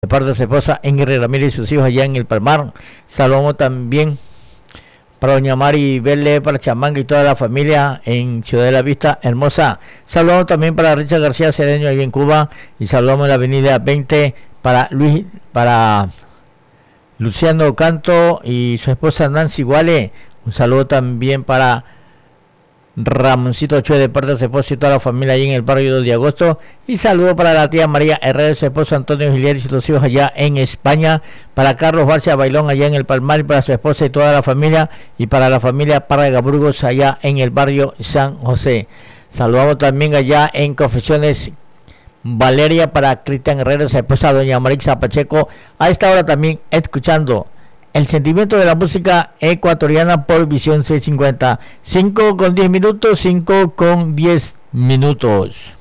de parte de su esposa Ingrid Ramírez y sus hijos allá en el Palmar. Saludamos también para doña Mari Vélez, para Chamanga y toda la familia en Ciudad de la Vista Hermosa. Saludamos también para Richard García Cedeño allá en Cuba, y saludamos en la avenida 20 para Luciano Canto y su esposa Nancy Guale. Un saludo también para Ramoncito Chue de parte de su esposa y toda la familia allí en el barrio 2 de agosto. Y saludo para la tía María Herrera y su esposo Antonio Gilier y sus hijos allá en España. Para Carlos Barcia Bailón allá en el Palmar y para su esposa y toda la familia. Y para la familia Parraga Burgos allá en el barrio San José. Saludamos también allá en Confesiones Valeria para Cristian Herrera y su esposa doña Marixa Pacheco. A esta hora también escuchando el sentimiento de la música ecuatoriana por Visión 650. 5 con 10 minutos, 5 con 10 minutos.